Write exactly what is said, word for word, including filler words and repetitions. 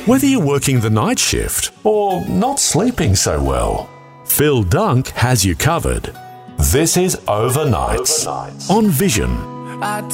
Whether you're working the night shift or not sleeping so well, Phil Dunk has you covered. This is Overnights on Vision. I